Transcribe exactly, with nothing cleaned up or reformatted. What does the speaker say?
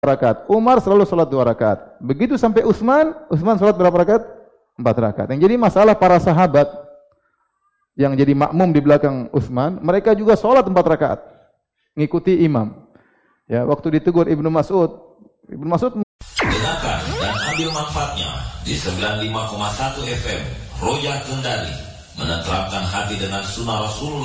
rakaat. Umar selalu sholat dua rakaat. Begitu sampai Utsman, Utsman sholat berapa rakaat? Empat rakaat. Yang jadi masalah para sahabat yang jadi makmum di belakang Utsman, mereka juga sholat empat rakaat, ngikuti imam. Ya, waktu ditegur Ibnu Mas'ud, Ibnu Mas'ud dengarkan dan ambil manfaatnya di sembilan puluh lima koma satu F M Roja Kendari, menenteramkan hati dengan sunnah Rasulullah.